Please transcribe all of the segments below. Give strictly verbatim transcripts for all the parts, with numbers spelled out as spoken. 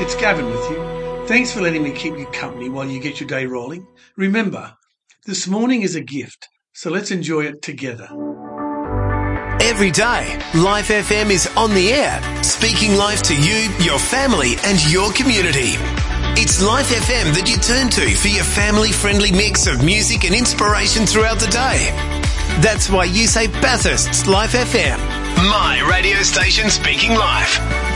it's Gavin with you. Thanks for letting me keep you company while you get your day rolling. Remember, this morning is a gift, so let's enjoy it together. Every day, Life F M is on the air, speaking life to you, your family and your community. It's Life F M that you turn to for your family-friendly mix of music and inspiration throughout the day. That's why you say Bathurst's Life F M, my radio station speaking life.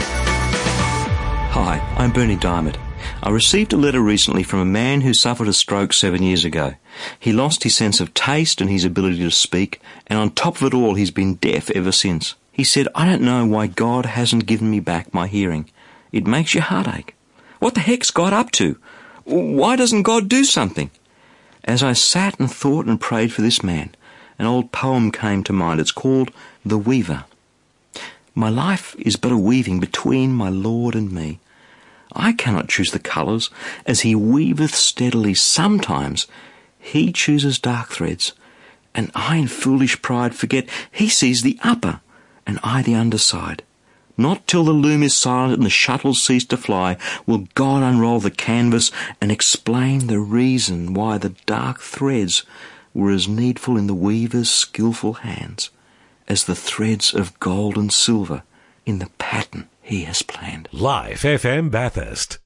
Hi, I'm Bernie Diamond. I received a letter recently from a man who suffered a stroke seven years ago. He lost his sense of taste and his ability to speak, and on top of it all, he's been deaf ever since. He said, "I don't know why God hasn't given me back my hearing. It makes your heart ache. What the heck's God up to? Why doesn't God do something?" As I sat and thought and prayed for this man, an old poem came to mind. It's called The Weaver. My life is but a weaving between my Lord and me. I cannot choose the colours, as he weaveth steadily. Sometimes he chooses dark threads, and I in foolish pride forget he sees the upper, and I the underside. Not till the loom is silent and the shuttles cease to fly will God unroll the canvas and explain the reason why the dark threads were as needful in the weaver's skilful hands as the threads of gold and silver in the pattern he has planned. Life F M Bathurst.